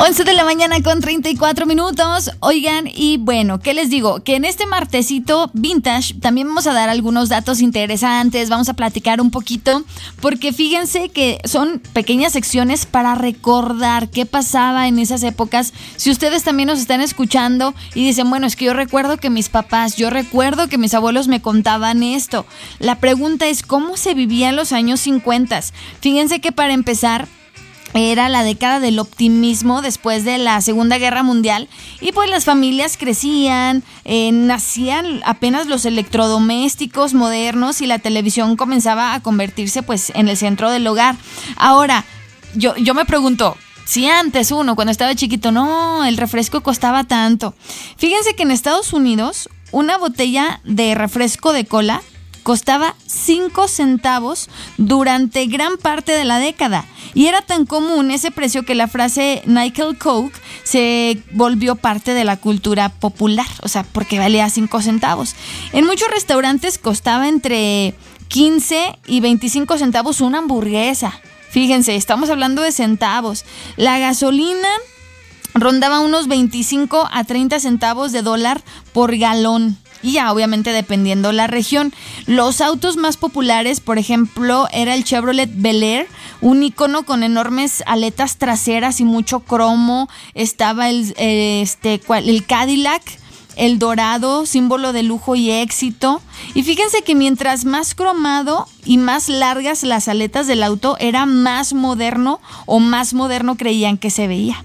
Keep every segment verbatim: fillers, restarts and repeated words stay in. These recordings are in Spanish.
once de la mañana con treinta y cuatro minutos. Oigan, y bueno, ¿qué les digo? Que en este martesito vintage también vamos a dar algunos datos interesantes, vamos a platicar un poquito, porque fíjense que son pequeñas secciones para recordar qué pasaba en esas épocas. Si ustedes también nos están escuchando y dicen, bueno, es que yo recuerdo que mis papás, yo recuerdo que mis abuelos me contaban esto. La pregunta es, ¿cómo se vivía en los años cincuenta? Fíjense que para empezar, era la década del optimismo después de la Segunda Guerra Mundial y pues las familias crecían, eh, nacían apenas los electrodomésticos modernos y la televisión comenzaba a convertirse pues en el centro del hogar. Ahora, yo, yo me pregunto, si antes uno cuando estaba chiquito, no, el refresco costaba tanto. Fíjense que en Estados Unidos una botella de refresco de cola costaba cinco centavos durante gran parte de la década. Y era tan común ese precio que la frase Nickel Coke se volvió parte de la cultura popular. O sea, porque valía cinco centavos. En muchos restaurantes costaba entre quince y veinticinco centavos una hamburguesa. Fíjense, estamos hablando de centavos. La gasolina rondaba unos veinticinco a treinta centavos de dólar por galón. Y ya, obviamente, dependiendo la región. Los autos más populares, por ejemplo, era el Chevrolet Bel Air, un icono con enormes aletas traseras y mucho cromo. Estaba el, este, el Cadillac, el dorado, símbolo de lujo y éxito. Y fíjense que mientras más cromado y más largas las aletas del auto, era más moderno o más moderno creían que se veía.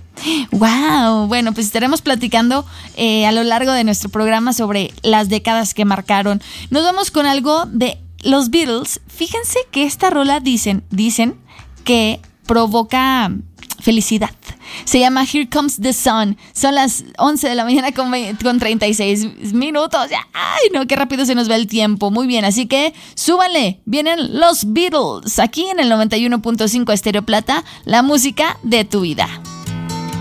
¡Wow! Bueno, pues estaremos platicando eh, a lo largo de nuestro programa sobre las décadas que marcaron. Nos vamos con algo de los Beatles. Fíjense que esta rola dicen, dicen que provoca felicidad. Se llama Here Comes the Sun. Son las once de la mañana con, con treinta y seis minutos. ¡Ay, no! ¡Qué rápido se nos va el tiempo! Muy bien, así que súbanle. Vienen los Beatles aquí en el noventa y uno punto cinco Estéreo Plata, la música de tu vida.